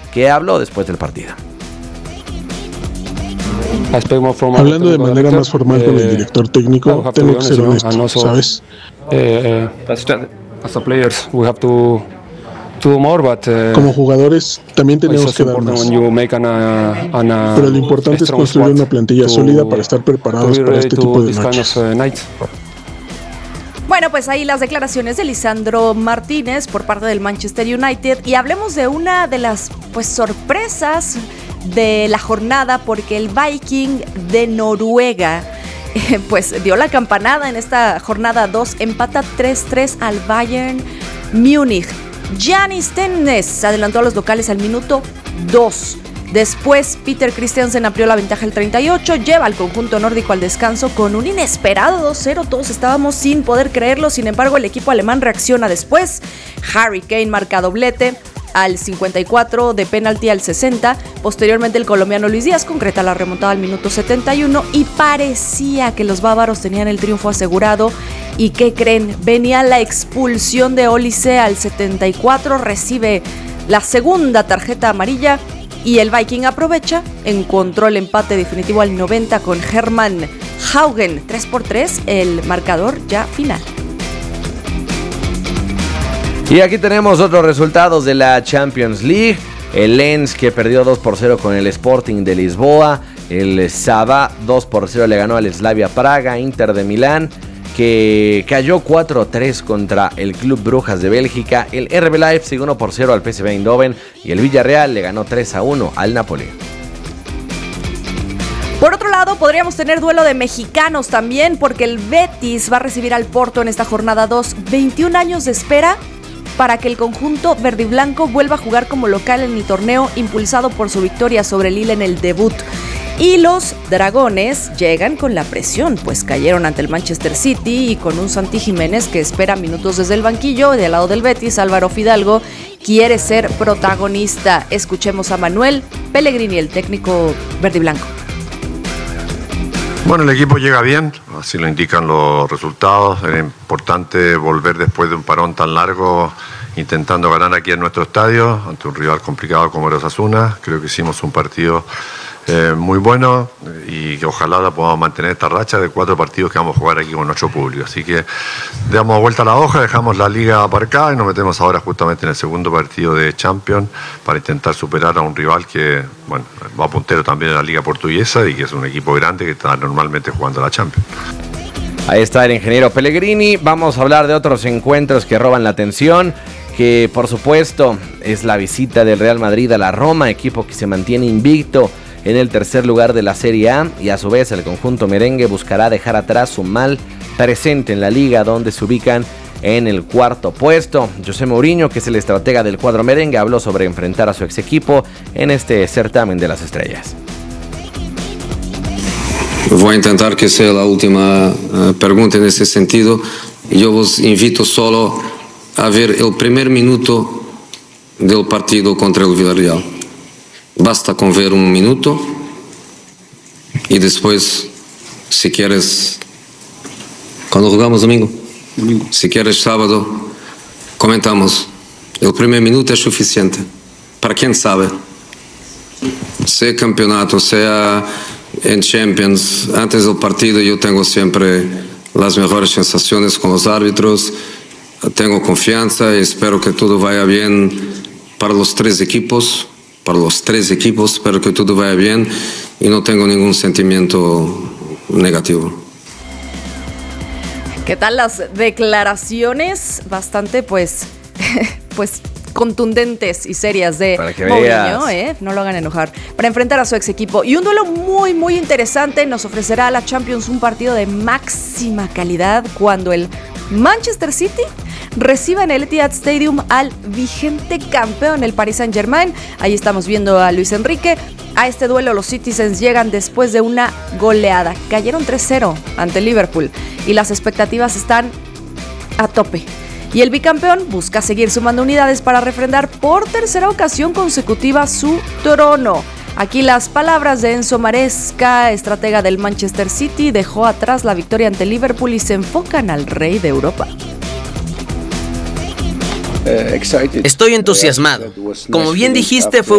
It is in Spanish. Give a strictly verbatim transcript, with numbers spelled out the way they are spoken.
que habló después del partido. Hablando de manera más formal con el director técnico, tengo que ser honesto, ¿sabes? Como jugadores también tenemos que dar más. Pero lo importante es construir una plantilla sólida para estar preparados para este tipo de noches. Bueno, pues ahí las declaraciones de Lisandro Martínez por parte del Manchester United, y hablemos de una de las pues sorpresas de la jornada, porque el Viking de Noruega eh, pues dio la campanada en esta jornada dos, empata tres tres al Bayern Múnich. Giannis Tennes adelantó a los locales al minuto dos. Después, Peter Christiansen amplió la ventaja al treinta y ocho, lleva al conjunto nórdico al descanso con un inesperado dos cero. Todos estábamos sin poder creerlo, sin embargo el equipo alemán reacciona después. Harry Kane marca doblete al cincuenta y cuatro, de penalti al sesenta. Posteriormente el colombiano Luis Díaz concreta la remontada al minuto setenta y uno y parecía que los bávaros tenían el triunfo asegurado. ¿Y qué creen? Venía la expulsión de Olise al setenta y cuatro, recibe la segunda tarjeta amarilla y el Viking aprovecha, encontró el empate definitivo al noventa con Hermann Haugen, tres por tres, el marcador ya final. Y aquí tenemos otros resultados de la Champions League. El Lens, que perdió dos por cero con el Sporting de Lisboa. El Saba dos por cero le ganó al Slavia Praga. Inter de Milán, que cayó cuatro a tres contra el Club Brujas de Bélgica. El R B Leipzig uno por cero al P S V Eindhoven. Y el Villarreal le ganó tres a uno al Napoli. Por otro lado, podríamos tener duelo de mexicanos también, porque el Betis va a recibir al Porto en esta jornada dos. veintiún años de espera para que el conjunto verdiblanco vuelva a jugar como local en el torneo, impulsado por su victoria sobre el Lille en el debut. Y los dragones llegan con la presión, pues cayeron ante el Manchester City y con un Santi Jiménez que espera minutos desde el banquillo. Del lado del Betis, Álvaro Fidalgo quiere ser protagonista. Escuchemos a Manuel Pellegrini, el técnico verdiblanco. Bueno, el equipo llega bien, así lo indican los resultados. Era importante volver después de un parón tan largo, intentando ganar aquí en nuestro estadio, ante un rival complicado como era Osasuna. Creo que hicimos un partido eh, muy bueno y que ojalá la podamos mantener esta racha de cuatro partidos que vamos a jugar aquí con nuestro público. Así que damos vuelta a la hoja, dejamos la liga aparcada y nos metemos ahora justamente en el segundo partido de Champions para intentar superar a un rival que, bueno, va puntero también en la liga portuguesa y que es un equipo grande que está normalmente jugando la Champions. Ahí está el ingeniero Pellegrini. Vamos a hablar de otros encuentros que roban la atención, que por supuesto es la visita del Real Madrid a la Roma, equipo que se mantiene invicto en el tercer lugar de la Serie A, y a su vez el conjunto merengue buscará dejar atrás su mal presente en la liga, donde se ubican en el cuarto puesto. José Mourinho, que es el estratega del cuadro merengue, habló sobre enfrentar a su ex equipo en este certamen de las estrellas. Voy a intentar que sea la última uh, pregunta en ese sentido. Yo os invito solo a ver el primer minuto del partido contra el Villarreal. Basta con ver un minuto y después, si quieres, cuando jugamos domingo, domingo. Si quieres sábado, comentamos. El primer minuto es suficiente. Para quien sabe, sea campeonato, sea en Champions, antes del partido yo tengo siempre las mejores sensaciones con los árbitros, tengo confianza y espero que todo vaya bien para los tres equipos, para los tres equipos, espero que todo vaya bien y no tengo ningún sentimiento negativo. ¿Qué tal las declaraciones? Bastante, pues, pues contundentes y serias de Mourinho, ¿eh? No lo hagan enojar. Para enfrentar a su ex equipo. Y un duelo muy, muy interesante nos ofrecerá a la Champions un partido de máxima calidad cuando el Manchester City reciba en el Etihad Stadium al vigente campeón, el Paris Saint-Germain. Ahí estamos viendo a Luis Enrique. A este duelo los Citizens llegan después de una goleada. Cayeron tres cero ante Liverpool y las expectativas están a tope. Y el bicampeón busca seguir sumando unidades para refrendar por tercera ocasión consecutiva su trono. Aquí las palabras de Enzo Maresca, estratega del Manchester City, dejó atrás la victoria ante Liverpool y se enfocan al rey de Europa. Estoy entusiasmado. Como bien dijiste, fue